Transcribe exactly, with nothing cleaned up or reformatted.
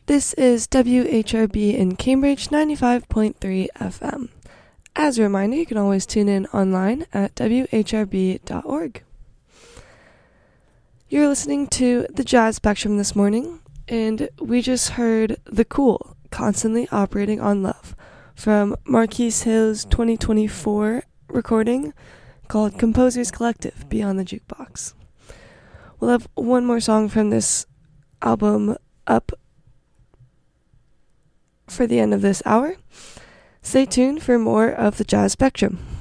This is W H R B in Cambridge ninety-five point three F M. As a reminder, you can always tune in online at w h r b dot org. You're listening to the Jazz Spectrum this morning, and we just heard The Cool, Constantly Operating on Love, from Marquise Hill's twenty twenty-four recording called Composers Collective, Beyond the Jukebox. We'll have one more song from this album up for the end of this hour. Stay tuned for more of the Jazz Spectrum.